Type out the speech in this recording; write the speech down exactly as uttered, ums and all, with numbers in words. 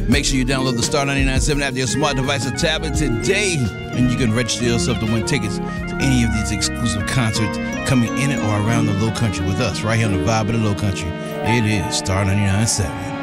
Make sure you download the Star ninety-nine point seven app to your smart device or tablet today, and you can register yourself to win tickets to any of these exclusive concerts coming in or around the Low Country with us, right here on the Vibe of the Low Country. It is Star ninety-nine point seven.